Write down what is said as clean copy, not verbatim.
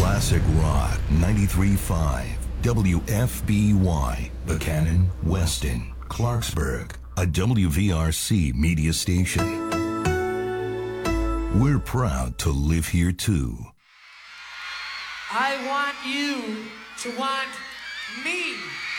Classic Rock 93.5 WFBY, Buchanan, Weston, Clarksburg, a WVRC media station. We're proud to live here too. I want you to want me.